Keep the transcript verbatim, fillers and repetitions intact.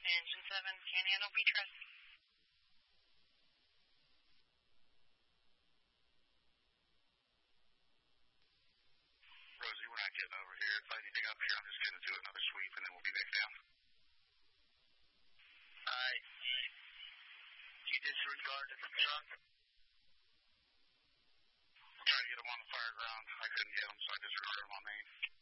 Engine seven, Panhandle Beach Rescue. Rosie, we're not getting over here. If I anything up here, I'm just going to do another sweep, and then we'll be back down. Alright. You disregarded the truck? I'm trying to get him on the fire ground. I couldn't get him, so I disregarded him on main.